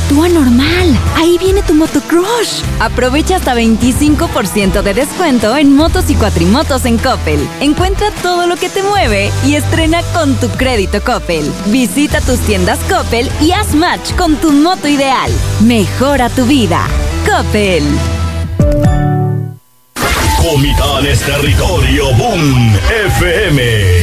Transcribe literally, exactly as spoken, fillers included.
actúa normal. Ahí viene tu motocrush. Aprovecha hasta veinticinco por ciento de descuento en motos y cuatrimotos en Coppel. Encuentra todo lo que te mueve y estrena con tu crédito Coppel. Visita tus tiendas Coppel y haz match con tu moto ideal. Mejora tu vida. Coppel. Comitán es territorio Boom F M.